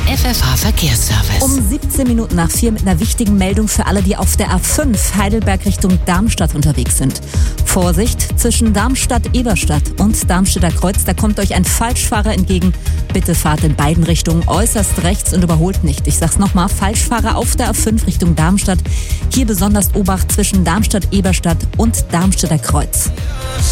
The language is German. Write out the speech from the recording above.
FFH-Verkehrsservice. Um 17 Minuten nach 4 mit einer wichtigen Meldung für alle, die auf der A5 Heidelberg Richtung Darmstadt unterwegs sind. Vorsicht, zwischen Darmstadt-Eberstadt und Darmstädter Kreuz, da kommt euch ein Falschfahrer entgegen. Bitte fahrt in beiden Richtungen äußerst rechts und überholt nicht. Ich sag's nochmal, Falschfahrer auf der A5 Richtung Darmstadt. Hier besonders Obacht zwischen Darmstadt-Eberstadt und Darmstädter Kreuz.